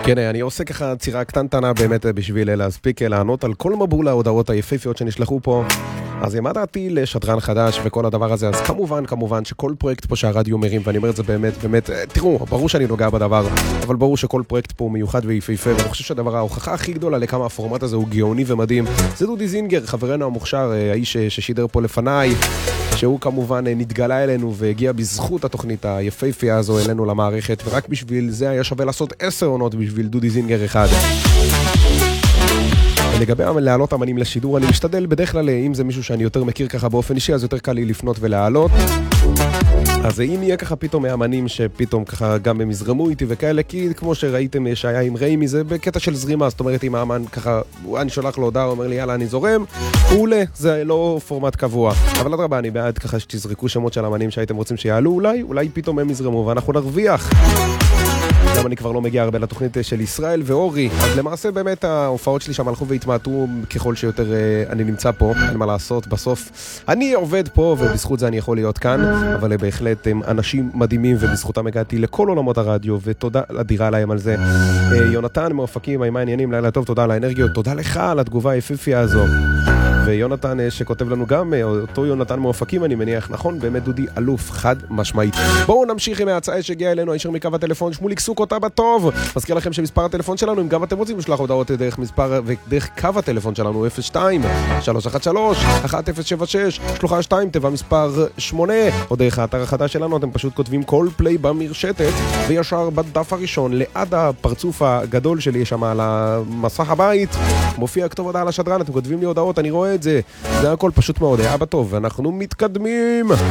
כן, אני עושה ככה צירה קטנטנה באמת בשביל להספיק לענות על כל מבול ההודעות היפהפיות שנשלחו פה. אז ימדתי לשדרן חדש וכל הדבר הזה, אז כמובן שכל פרויקט פה שהרדיו מרים, ואני אומר את זה באמת, תראו, ברור שאני נוגע בדבר, אבל ברור שכל פרויקט פה מיוחד ויפהפה, ואני חושב שהדבר ההוכחה הכי גדולה לכמה הפורמט הזה הוא גאוני ומדהים, זה דודי זינגר, חברנו המוכשר, האיש ששידר פה לפניי, שהוא כמובן נתגלה אלינו והגיע בזכות התוכנית היפהפייה הזו אלינו למערכת, ורק בשביל זה היה שווה לעשות 10 עונות בשביל דודי זינגר אחד. לגבי להעלות אמנים לשידור, אני משתדל בדרך כלל, אם זה מישהו שאני יותר מכיר ככה באופן אישי, אז יותר קל לי לפנות ולהעלות. אז אם יהיה ככה פתאום מאמנים שפתאום ככה גם הם יזרמו איתי וכאלה, כי כמו שראיתם שהיה עם ריימי, זה בקטע של זרימה, זאת אומרת אם האמן ככה, אני שולח לו הודעה, אומר לי יאללה אני זורם, הוא עולה, זה לא פורמט קבוע. אבל אדרבה, אני בעד ככה שתזרקו שמות של אמנים שהייתם רוצים שיעלו, אולי פתאום הם יזרמו ואנחנו נרוויח. גם אני כבר לא מגיע הרבה לתוכנית של ישראל ואורי, אז למעשה באמת ההופעות שלי שם הלכו והתמעטו ככל שיותר אני נמצא פה, אין מה לעשות, בסוף אני עובד פה ובזכות זה אני יכול להיות כאן, אבל בהחלט הם אנשים מדהימים ובזכותם הגעתי לכל עולמות הרדיו, ותודה אדירה להם על זה. יונתן מאופקים, מה העניינים? לילה טוב, תודה על האנרגיות, תודה לך על התגובה היפהפייה הזו. ויונתן שכותב לנו גם, אותו יונתן מאופקים אני מניח, נכון, באמת דודי אלוף חד משמעית. בואו נמשיך עם ההצעה שהגיעה אלינו הישר מקו הטלפון, שמוליק סוק אותה בטוב. מזכיר לכם שמספר הטלפון שלנו, אם גם אתם רוצים לשלוח הודעות דרך מספר ודרך קו הטלפון שלנו 02-313-1076, שלוחה 2, תיבה מספר 8, או דרך האתר החדש שלנו, אתם פשוט כותבים כל פליי במרשתת, וישר בדף הראשון, ליד הפרצוף הגדול שלי שם על המסך הבית, מופיע כתוב הודעה על השדרן, אתם כותבים לי הודעות, אני רואה את זה. זה הכל פשוט מאוד, היה בטוב, ואנחנו מתקדמים.